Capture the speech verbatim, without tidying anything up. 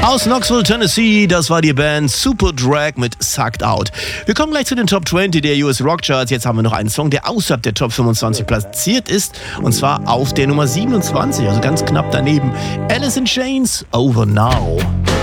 Aus Knoxville, Tennessee, das war die Band Superdrag mit Sucked Out. Wir kommen gleich zu den Top zwanzig der U S Rock Charts. Jetzt haben wir noch einen Song, der außerhalb der Top fünfundzwanzig platziert ist. Und zwar auf der Nummer siebenundzwanzig, also ganz knapp daneben. Alice in Chains, Over Now.